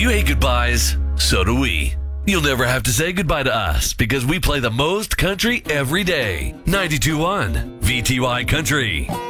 you hate goodbyes, so do we. You'll never have to say goodbye to us because we play the most country every day. 92.1 VTY Country.